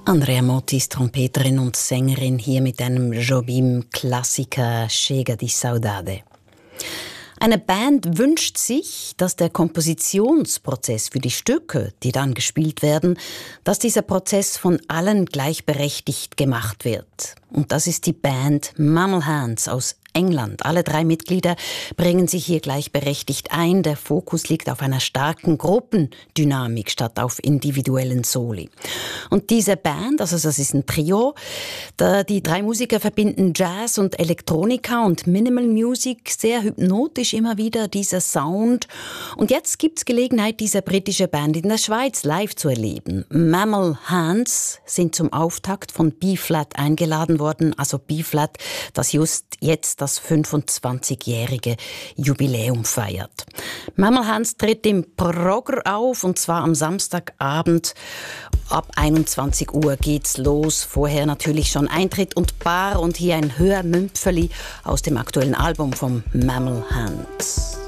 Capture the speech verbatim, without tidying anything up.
Andrea Motis, Trompeterin und Sängerin, hier mit einem Jobim-Klassiker Chega di Saudade. Eine Band wünscht sich, dass der Kompositionsprozess für die Stücke, die dann gespielt werden, dass dieser Prozess von allen gleichberechtigt gemacht wird. Und das ist die Band Mammal Hands aus England. Alle drei Mitglieder bringen sich hier gleichberechtigt ein. Der Fokus liegt auf einer starken Gruppendynamik statt auf individuellen Soli. Und diese Band, also das ist ein Trio, da die drei Musiker verbinden Jazz und Elektronika und Minimal Music, sehr hypnotisch immer wieder dieser Sound. Und jetzt gibt's Gelegenheit, diese britische Band in der Schweiz live zu erleben. Mammal Hands sind zum Auftakt von B-Flat eingeladen worden, also B-Flat, das just jetzt das fünfundzwanzigjährige Jubiläum feiert. Mammal Hands tritt im Progr auf, und zwar am Samstagabend. Ab einundzwanzig Uhr geht's los. Vorher natürlich schon Eintritt und Bar, und hier ein Hörmümpfeli aus dem aktuellen Album von Mammal Hands.